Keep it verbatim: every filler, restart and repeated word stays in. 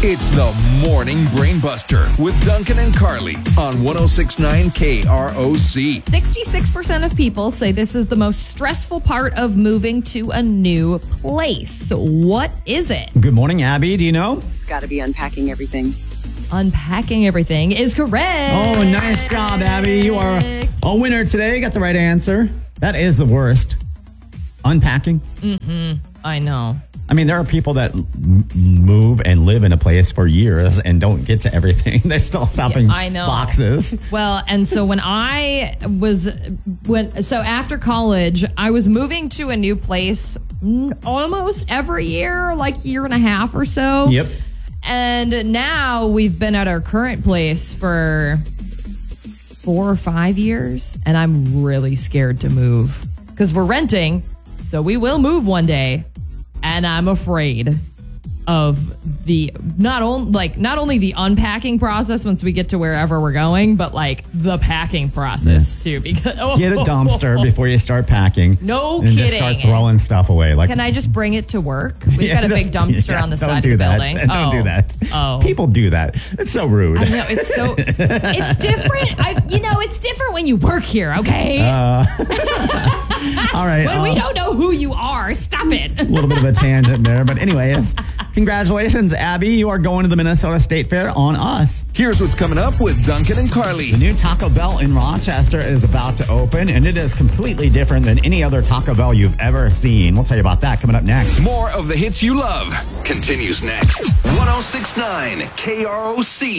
It's the Morning Brainbuster with Duncan and Carly on one oh six point nine K R O C. sixty-six percent of people say this is the most stressful part of moving to a new place. What is it? Good morning, Abby. Do you know? Got to be unpacking everything. Unpacking everything is correct. Oh, nice job, Abby. You are a winner today. You got the right answer. That is the worst. Unpacking. Mm-hmm. I know. I mean, there are people that m- move and live in a place for years and don't get to everything. They're still stopping Yeah, I know. boxes. Well, and so when I was, when so after college, I was moving to a new place almost every year, like year and a half or so. Yep. And now we've been at our current place for four or five years, and I'm really scared to move because we're renting, so we will move one day. And I'm afraid of the not only like not only the unpacking process once we get to wherever we're going, but like the packing process yeah. too. Because oh, get a dumpster before you start packing. No and kidding. Just start throwing stuff away. Like, can I just bring it to work? We've yeah, got a big dumpster yeah, on the don't side do of the that. building. Don't oh. do that. Oh, people do that. It's so rude. I know it's so. It's different. I, you know, it's different when you work here. Okay. Uh, all right. When um, we don't know who you are, stop it. A little bit of a tangent there, but anyways, congratulations, Abby. You are going to the Minnesota State Fair on us. Here's what's coming up with Duncan and Carly. The new Taco Bell in Rochester is about to open, and it is completely different than any other Taco Bell you've ever seen. We'll tell you about that coming up next. More of the hits you love continues next. one oh six point nine K R O C.